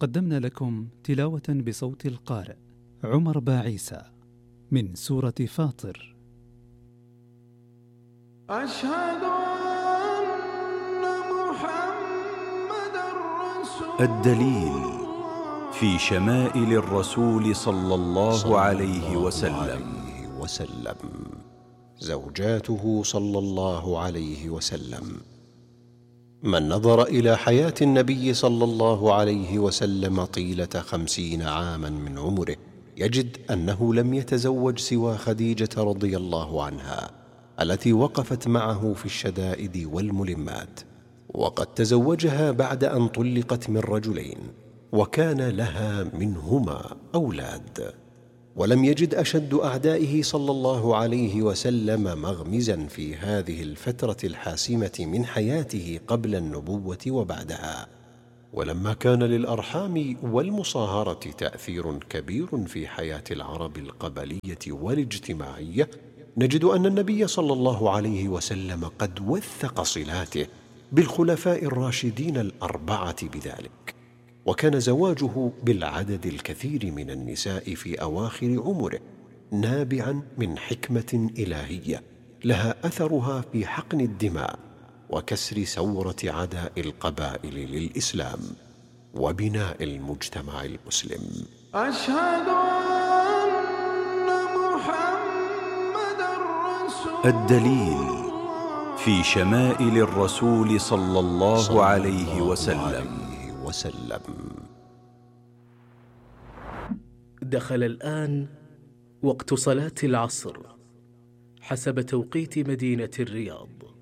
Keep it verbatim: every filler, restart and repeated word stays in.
قدمنا لكم تلاوة بصوت القارئ عمر باعيسى من سورة فاطر. أشهد أن محمدًا رسول الدليل في شمائل الرسول صلى الله عليه وسلم. وسلم زوجاته صلى الله عليه وسلم. من نظر إلى حياة النبي صلى الله عليه وسلم طيلة خمسين عاما من عمره يجد أنه لم يتزوج سوى خديجة رضي الله عنها التي وقفت معه في الشدائد والملمات، وقد تزوجها بعد أن طلقت من رجلين وكان لها منهما أولاد. ولم يجد أشد أعدائه صلى الله عليه وسلم مغمزا في هذه الفترة الحاسمة من حياته قبل النبوة وبعدها. ولما كان للأرحام والمصاهرة تأثير كبير في حياة العرب القبلية والاجتماعية، نجد أن النبي صلى الله عليه وسلم قد وثق صلاته بالخلفاء الراشدين الأربعة بذلك، وكان زواجه بالعدد الكثير من النساء في أواخر عمره نابعا من حكمة إلهية لها أثرها في حقن الدماء وكسر ثورة عداء القبائل للإسلام وبناء المجتمع المسلم. أشهد أن محمدًا رسول الدليل في شمائل الرسول صلى الله عليه وسلم. وسلم. دخل الآن وقت صلاة العصر حسب توقيت مدينة الرياض.